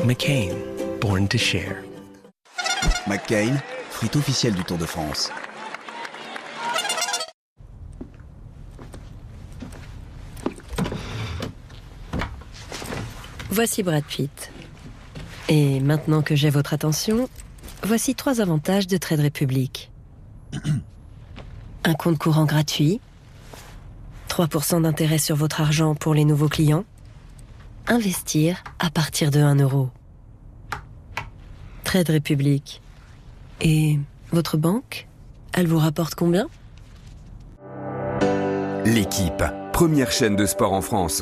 McCain, born to share. McCain, fruit officiel du Tour de France. Voici Brad Pitt. Et maintenant que j'ai votre attention, voici 3 avantages de Trade Republic. Un compte courant gratuit, 3% d'intérêt sur votre argent pour les nouveaux clients, investir à partir de 1 euro. Trade Republic. Et votre banque, elle vous rapporte combien ? L'équipe, première chaîne de sport en France.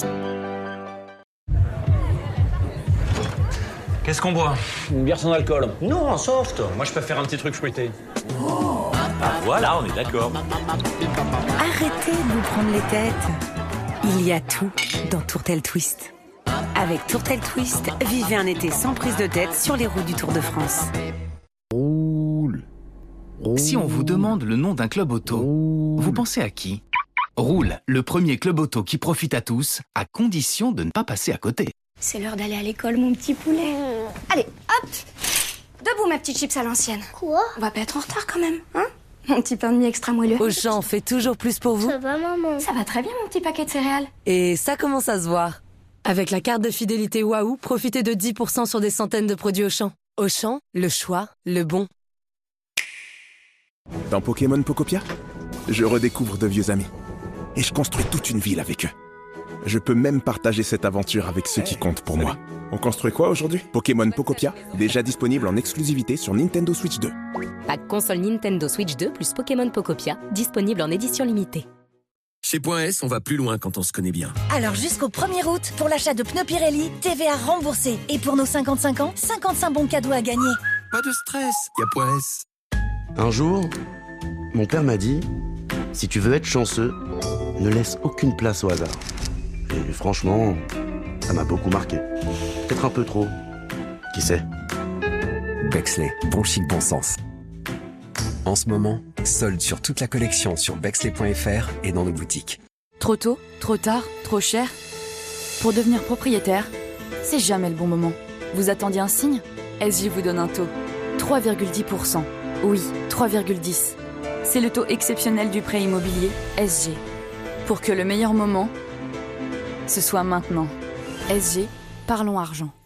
Qu'est-ce qu'on boit? Une bière sans alcool. Non, un soft. Moi, je préfère un petit truc fruité. Voilà, on est d'accord. Arrêtez de vous prendre les têtes. Il y a tout dans Tourtel Twist. Avec Tourtel Twist, vivez un été sans prise de tête sur les routes du Tour de France. Roule. Si on vous demande le nom d'un club auto, vous pensez à qui? Roule, le premier club auto qui profite à tous, à condition de ne pas passer à côté. C'est l'heure d'aller à l'école, mon petit poulet. Allez, hop! Debout, ma petite chips à l'ancienne. Quoi? On va pas être en retard quand même, hein? Mon petit pain de mie extra moelleux. Auchan fait toujours plus pour vous. Ça va, maman? Ça va très bien, mon petit paquet de céréales. Et ça commence à se voir. Avec la carte de fidélité Waouh, profitez de 10% sur des centaines de produits Auchan. Auchan, le choix, le bon. Dans Pokémon Pocopia, je redécouvre de vieux amis. Et je construis toute une ville avec eux. Je peux même partager cette aventure avec ceux qui comptent pour moi. On construit quoi aujourd'hui? Pokémon Pocopia, déjà disponible en exclusivité sur Nintendo Switch 2. Pack console Nintendo Switch 2 plus Pokémon Pocopia, disponible en édition limitée. Chez Point S, on va plus loin quand on se connaît bien. Alors jusqu'au 1er août, pour l'achat de pneus Pirelli, TVA remboursée. Et pour nos 55 ans, 55 bons cadeaux à gagner. Pas de stress, y a Point S. Un jour, mon père m'a dit, si tu veux être chanceux, ne laisse aucune place au hasard. Et franchement, ça m'a beaucoup marqué. Peut-être un peu trop. Qui sait? Bexley, bon chic, bon sens. En ce moment, solde sur toute la collection sur bexley.fr et dans nos boutiques. Trop tôt, trop tard, trop cher. Pour devenir propriétaire, c'est jamais le bon moment. Vous attendiez un signe? SG vous donne un taux. 3,10%. Oui, 3,10. C'est le taux exceptionnel du prêt immobilier SG. Pour que le meilleur moment, ce soit maintenant. SG, parlons argent.